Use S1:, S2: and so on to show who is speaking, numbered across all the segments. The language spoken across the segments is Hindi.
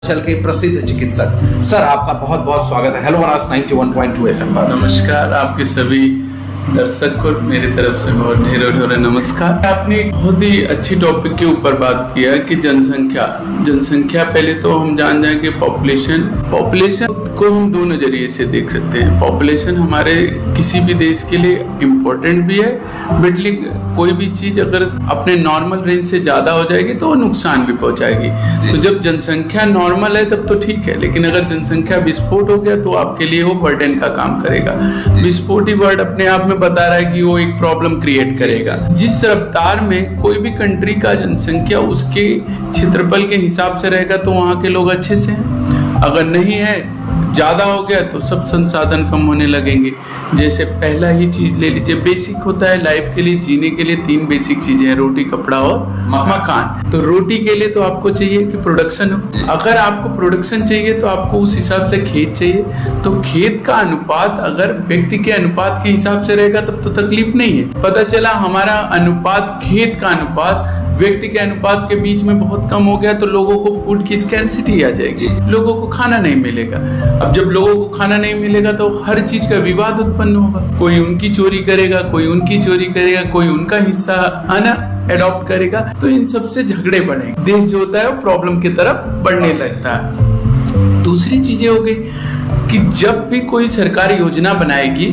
S1: चल के प्रसिद्ध चिकित्सक सर, आपका बहुत बहुत स्वागत है हेलो वरास 91.2 FM पर।
S2: नमस्कार, आपके सभी दर्शक को मेरी तरफ से बहुत ढेरों नमस्कार। आपने एक बहुत ही अच्छी टॉपिक के ऊपर बात किया कि जनसंख्या पहले तो हम जान जाए कि पॉपुलेशन को हम दो नजरिए से देख सकते हैं। पॉपुलेशन हमारे किसी भी देश के लिए इम्पोर्टेंट भी है, बट कोई भी चीज अगर अपने नॉर्मल रेंज से ज्यादा हो जाएगी तो वो नुकसान भी पहुंचाएगी। तो जब जनसंख्या नॉर्मल है तब तो ठीक है, लेकिन अगर जनसंख्या विस्फोट हो गया तो आपके लिए वो बर्डन का काम करेगा। विस्फोट ही वर्ड अपने आप में बता रहा है कि वो एक प्रॉब्लम क्रिएट करेगा। जिस रफ्तार में कोई भी कंट्री का जनसंख्या उसके क्षेत्रफल के हिसाब से रहेगा तो वहाँ के लोग अच्छे से हैं, अगर नहीं है ज्यादा हो गया तो सब संसाधन कम होने लगेंगे। जैसे पहला ही चीज ले लीजिए, बेसिक होता है लाइफ के लिए, जीने के लिए तीन बेसिक चीजें हैं, रोटी, कपड़ा और मकान। तो रोटी के लिए तो आपको चाहिए कि प्रोडक्शन हो। अगर आपको प्रोडक्शन चाहिए तो आपको उस हिसाब से खेत चाहिए। तो खेत का अनुपात अगर व्यक्ति के अनुपात के हिसाब से रहेगा तब तो तकलीफ नहीं है। पता चला हमारा अनुपात, खेत का अनुपात व्यक्ति के अनुपात के बीच में बहुत कम हो गया तो लोगों को फूड की स्कैर्सिटी आ जाएगी, लोगों को खाना नहीं मिलेगा। अब जब लोगों को खाना नहीं मिलेगा तो हर चीज का विवाद उत्पन्न होगा, कोई उनकी चोरी करेगा, कोई उनकी चोरी करेगा, कोई उनका हिस्सा आना एडॉप्ट करेगा, तो इन सबसे झगड़े बढ़ेंगे। देश जो होता है वो प्रॉब्लम की तरफ बढ़ने लगता है। दूसरी चीजें हो गई कि जब भी कोई सरकारी योजना बनाएगी,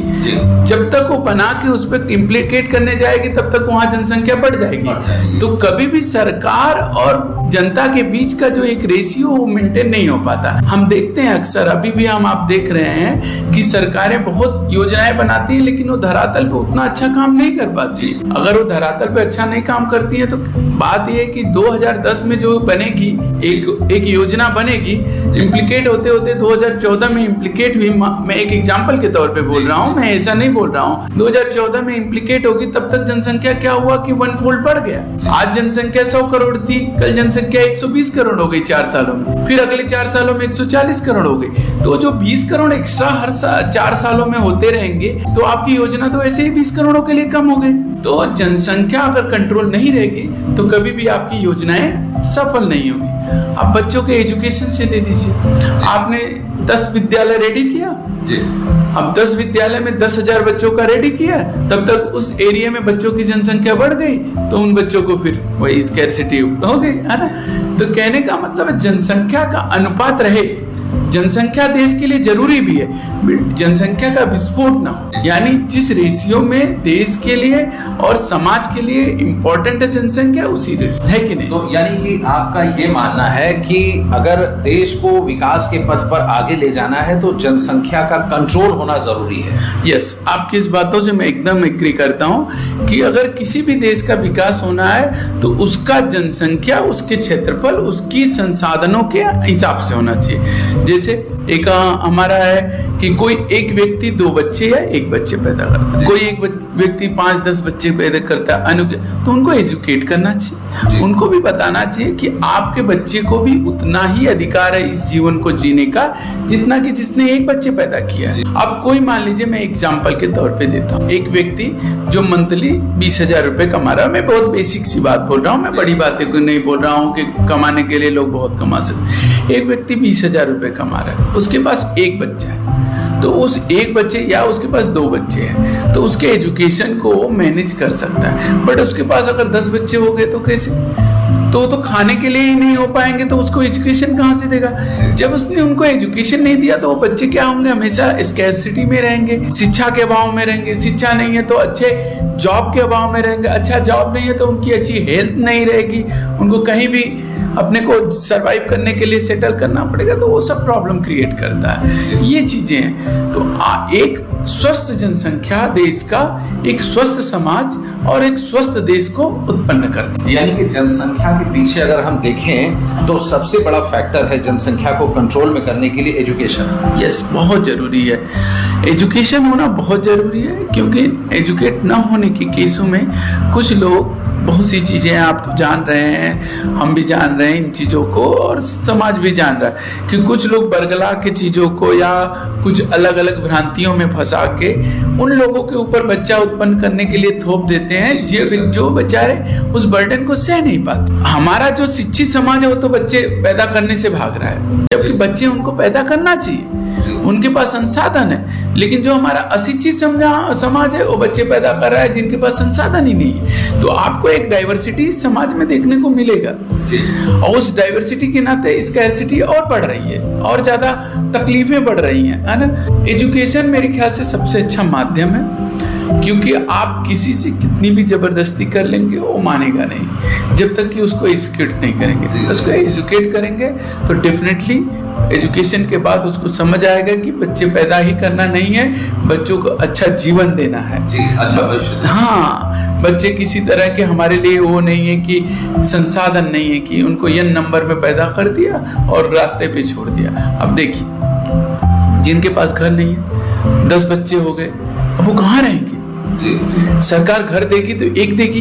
S2: जब तक वो बना के उस पर इम्प्लीकेट करने जाएगी तब तक वहां जनसंख्या बढ़ जाएगी। तो कभी भी सरकार और जनता के बीच का जो एक रेशियो वो मेंटेन नहीं हो पाता। हम देखते हैं अक्सर, अभी भी आप देख रहे हैं कि सरकारें बहुत योजनाएं बनाती हैं लेकिन वो धरातल पे उतना अच्छा काम नहीं कर पाती। अगर वो धरातल पे अच्छा नहीं काम करती है तो बात यह है कि 2010 में जो बनेगी एक योजना बनेगी, इम्प्लीकेट होते होते 2014 में इम्प्लीकेट हुई। मैं एक एग्जाम्पल के तौर पे बोल रहा हूँ, मैं ऐसा नहीं बोल रहा हूँ। 2014 में इम्प्लीकेट होगी तब तक जनसंख्या क्या हुआ कि 1 फोल्ड बढ़ गया। आज जनसंख्या 100 करोड़ थी, कल जनसंख्या 120 करोड़ हो गई 4 सालों में, फिर अगले 4 सालों में 140 करोड़ हो गई। तो जो 20 करोड़ एक्स्ट्रा हर 4 सालों में होते रहेंगे तो आपकी योजना तो ऐसे ही 20 करोड़ों के लिए कम हो गई। तो जनसंख्या अगर कंट्रोल नहीं रहेगी तो कभी भी आपकी योजनाएं सफल नहीं होगी। अब बच्चों के एजुकेशन से ले लीजिए, आपने 10 विद्यालय रेडी किया जी, अब 10 विद्यालय में 10,000 बच्चों का रेडी किया, तब तक उस एरिया में बच्चों की जनसंख्या बढ़ गई तो उन बच्चों को फिर वही स्कैर्सिटी हो गई, है ना। तो कहने का मतलब है जनसंख्या का अनुपात रहे, जनसंख्या देश के लिए जरूरी भी है, जनसंख्या का विस्फोट ना हो। यानी जिस रेशियो में देश के लिए और समाज के लिए इम्पोर्टेंट है जनसंख्या, उसी रेशियो है कि नहीं।
S1: तो यानी कि आपका ये मानना है कि अगर देश को विकास के पथ पर आगे ले जाना है तो जनसंख्या का कंट्रोल होना जरूरी है।
S2: यस, आपकी इस बातों से मैं एकदम एग्री करता हूँ कि अगर किसी भी देश का विकास होना है तो उसका जनसंख्या, उसके क्षेत्रफल, उसकी संसाधनों के हिसाब से होना चाहिए। जैसे एक हमारा है कि कोई एक व्यक्ति 2 बच्चे या 1 बच्चे पैदा करता है, कोई एक व्यक्ति 5-10 बच्चे पैदा करता है, तो उनको एजुकेट करना चाहिए, उनको भी बताना चाहिए कि आपके बच्चे को भी उतना ही अधिकार है इस जीवन को जीने का जितना कि जिसने 1 बच्चे पैदा किया है। अब कोई मान लीजिए, मैं एग्जाम्पल के तौर पे देता हूँ, एक व्यक्ति जो मंथली 20,000 रुपए कमा रहा है, मैं बहुत बेसिक सी बात बोल रहा हूँ, मैं बड़ी बातें को नहीं बोल रहा हूँ कि कमाने के लिए लोग बहुत कमा सकते। एक व्यक्ति 20,000 रुपए कमा रहा है, उसके पास 1 बच्चा है, तो उस 1 बच्चे या उसके पास 2 बच्चे हैं तो उसके एजुकेशन को वो मैनेज कर सकता है। बट उसके पास अगर 10 बच्चे हो गए तो कैसे, तो खाने के लिए ही नहीं हो पाएंगे तो उसको एजुकेशन कहाँ से देगा। जब उसने उनको एजुकेशन नहीं दिया तो वो बच्चे क्या होंगे, हमेशा स्कैर्सिटी में रहेंगे, शिक्षा के अभाव में रहेंगे। शिक्षा नहीं है तो अच्छे जॉब के अभाव में रहेंगे, अच्छा जॉब नहीं है तो उनकी अच्छी हेल्थ नहीं रहेगी, उनको कहीं भी अपने को सरवाइव करने के लिए सेटल करना पड़ेगा, तो वो सब प्रॉब्लम क्रिएट करता है। ये चीजें हैं। तो एक स्वस्थ जनसंख्या देश का, एक स्वस्थ समाज और एक स्वस्थ देश को उत्पन्न करता है।
S1: यानी कि जनसंख्या के पीछे अगर हम देखें तो सबसे बड़ा फैक्टर है जनसंख्या को कंट्रोल में करने के लिए एजुकेशन।
S2: यस, बहुत जरूरी है, एजुकेशन होना बहुत जरूरी है, क्योंकि एजुकेट न होने के केसों में कुछ लोग बहुत सी चीज़ें आप तो जान रहे हैं, हम भी जान रहे हैं इन चीज़ों को, और समाज भी जान रहा है कि कुछ लोग बरगला के चीज़ों को या कुछ अलग अलग भ्रांतियों में फंसा के उन लोगों के ऊपर बच्चा उत्पन्न करने के लिए थोप देते हैं जो बेचारे उस बर्डन को सह नहीं पाते। हमारा जो शिक्षित समाज है वो तो बच्चे पैदा करने से भाग रहा है, जबकि बच्चे उनको पैदा करना चाहिए, उनके पास संसाधन है। लेकिन जो हमारा अशिक्षित समाज है वो बच्चे पैदा कर रहा है जिनके पास संसाधन ही नहीं है। तो आपको एक डाइवर्सिटी समाज में देखने को मिलेगा और उस डाइवर्सिटी के नाते स्कैर्सिटी और बढ़ रही है और ज्यादा तकलीफें बढ़ रही हैं, है ना। एजुकेशन मेरे ख्याल से सबसे अच्छा माध्यम है, क्योंकि आप किसी से कितनी भी जबरदस्ती कर लेंगे वो मानेगा नहीं जब तक कि उसको एजुकेट नहीं करेंगे। उसको एजुकेट करेंगे तो डेफिनेटली एजुकेशन के बाद उसको समझ आएगा कि बच्चे पैदा ही करना नहीं है, बच्चों को अच्छा जीवन देना है।
S1: अच्छा भविष्य।
S2: हाँ, बच्चे किसी तरह के हमारे लिए वो नहीं है कि संसाधन नहीं है कि उनको n नंबर में पैदा कर दिया और रास्ते पे छोड़ दिया। अब देखिए, जिनके पास घर नहीं है, 10 बच्चे हो गए, अब वो कहाँ रहेंगे? सरकार घर देगी तो एक देगी,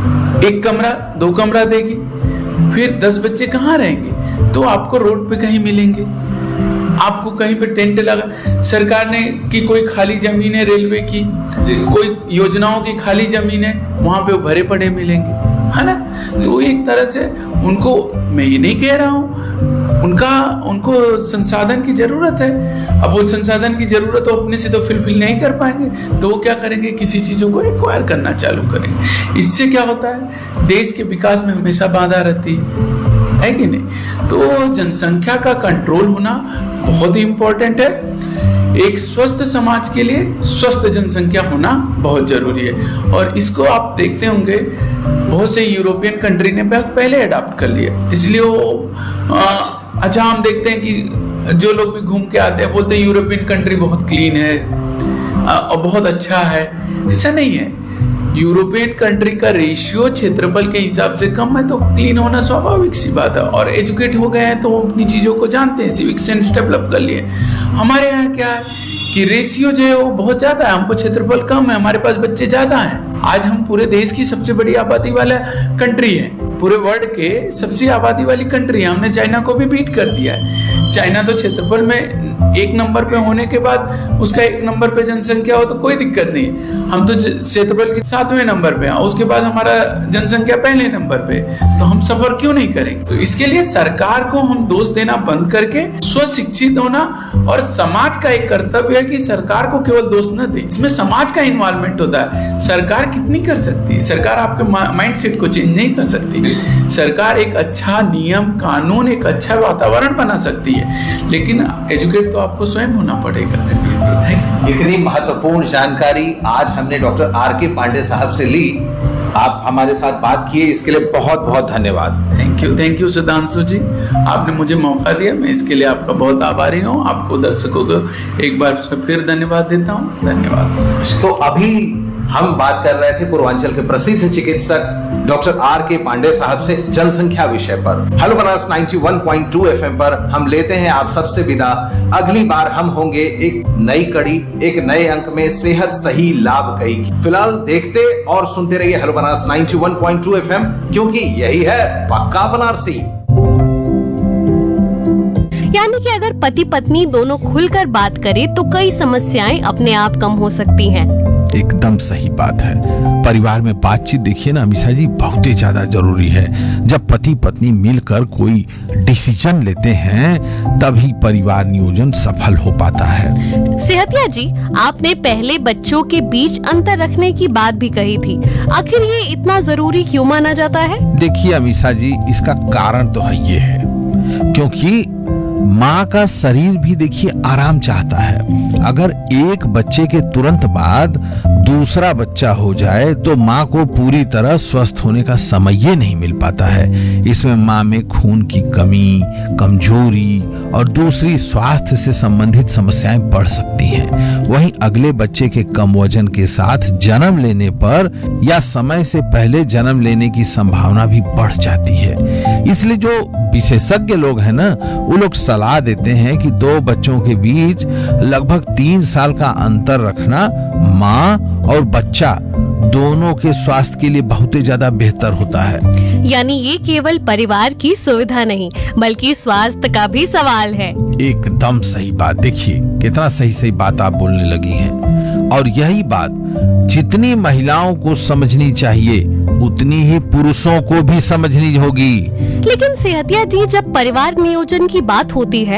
S2: 1 कमरा 2 कमरा देगी, फिर 10 बच्चे कहाँ रहेंगे? तो आपको रोड पे कहीं मिलेंगे, आपको कहीं पे टेंट लगा। सरकार ने की कोई खाली जमीन है रेलवे की, कोई योजनाओं की खाली जमीन है, वहां पे वो भरे पड़े मिलेंगे, है ना। तो एक तरह से उनको, मैं ये नहीं कह रहा हूँ, उनको संसाधन की जरूरत है। अब वो संसाधन की जरूरत तो अपने से तो फिलफिल नहीं कर पाएंगे, तो वो क्या करेंगे? किसी चीजों को एक्वायर करना चालू करेंगे। इससे क्या होता है? देश के विकास में हमेशा बाधा रहती है कि नहीं। तो जनसंख्या का कंट्रोल होना बहुत ही इंपॉर्टेंट है। एक स्वस्थ समाज के लिए स्वस्थ जनसंख्या होना बहुत जरूरी है, और इसको आप देखते होंगे बहुत से यूरोपियन कंट्री ने बहुत पहले अडॉप्ट कर लिया। इसलिए वो अच्छा, हम देखते हैं कि जो लोग भी घूम के आते हैं बोलते हैं यूरोपियन कंट्री बहुत क्लीन है और बहुत अच्छा है। ऐसा नहीं है। यूरोपियन कंट्री का रेशियो क्षेत्रफल के हिसाब से कम है, तो क्लीन होना स्वाभाविक सी बात है। और एजुकेट हो गए हैं तो वो अपनी चीजों को जानते हैं, सिविक सेंस डेवलप कर लिए। हमारे यहाँ क्या है कि रेशियो जो है वो बहुत ज्यादा है, हमको क्षेत्रफल कम है, हमारे पास बच्चे ज्यादा हैं। आज हम पूरे देश की सबसे बड़ी आबादी वाला कंट्री है, पूरे वर्ल्ड के सबसे आबादी वाली कंट्री है। हमने चाइना को भी बीट कर दिया है। चाइना तो क्षेत्रफल में 1 नंबर पे होने के बाद उसका 1 नंबर पे जनसंख्या हो तो कोई दिक्कत नहीं। हम तो क्षेत्रफल के 7वें नंबर पे हैं, उसके बाद हमारा जनसंख्या पहले नंबर पे, तो हम सफर क्यों नहीं करेंगे? तो इसके लिए सरकार को हम दोष देना बंद करके स्वशिक्षित होना, और समाज का एक कर्तव्य है कि सरकार को केवल दोष न दे, इसमें समाज का इन्वॉल्वमेंट होता है। सरकार कितनी कर सकती है? सरकार आपके माइंडसेट को चेंज नहीं कर सकती। सरकार एक अच्छा नियम कानून, एक अच्छा वातावरण बना सकती है, लेकिन एजुकेट तो आपको स्वयं होना पड़ेगा।
S1: इतनी महत्वपूर्ण जानकारी आज हमने डॉक्टर R.K. पांडे साहब से ली। आप हमारे साथ बात किए, इसके लिए बहुत बहुत धन्यवाद।
S2: थैंक यू सुधांशु जी, आपने मुझे मौका दिया, मैं इसके लिए आपका बहुत आभारी हूँ। आपको दर्शकों को एक बार फिर धन्यवाद देता हूँ। धन्यवाद।
S1: तो अभी हम बात कर रहे थे पूर्वांचल के प्रसिद्ध चिकित्सक डॉक्टर R.K. पांडे साहब से जनसंख्या विषय पर। हेलो बनारस 91.2 FM पर हम लेते हैं आप सबसे विदा। अगली बार हम होंगे एक नई कड़ी, एक नए अंक में सेहत सही लाभ कई। फिलहाल देखते और सुनते रहिए हेलो बनारस 91.2 FM, क्योंकि यही है पक्का बनारसी।
S3: यानी कि अगर पति पत्नी दोनों खुलकर बात करें तो कई समस्याएं अपने आप कम हो सकती हैं।
S4: एकदम सही बात है। परिवार में बातचीत देखिए ना अमीषा जी, बहुत ही ज्यादा जरूरी है। जब पति पत्नी मिलकर कोई डिसीजन लेते हैं तभी परिवार नियोजन सफल हो पाता है।
S3: सेहतिया जी, आपने पहले बच्चों के बीच अंतर रखने की बात भी कही थी। आखिर ये इतना जरूरी क्यों माना जाता है?
S4: देखिए अमीषा जी, इसका कारण तो है ये है क्योंकि माँ का शरीर भी देखिए आराम चाहता है। अगर एक बच्चे के तुरंत बाद दूसरा बच्चा हो जाए तो माँ को पूरी तरह स्वस्थ होने का समय ही नहीं मिल पाता है। इसमें माँ में खून की कमी, कमजोरी और दूसरी स्वास्थ्य से संबंधित समस्याएं बढ़ सकती हैं। वहीं अगले बच्चे के कम वजन के साथ जन्म लेने पर या समय से पहले जन्म लेने की संभावना भी बढ़ जाती है। इसलिए जो विशेषज्ञ लोग हैं ना, वो लोग सलाह देते हैं कि 2 बच्चों के बीच लगभग 3 साल का अंतर रखना माँ और बच्चा दोनों के स्वास्थ्य के लिए बहुत ही ज्यादा बेहतर होता है।
S3: यानी ये केवल परिवार की सुविधा नहीं बल्कि स्वास्थ्य का भी सवाल है।
S4: एकदम सही बात। देखिए कितना सही सही बात आप बोलने लगी हैं। और यही बात जितनी महिलाओं को समझनी चाहिए उतनी ही पुरुषों को भी समझनी होगी।
S3: लेकिन सेहतिया जी, जब परिवार नियोजन की बात होती है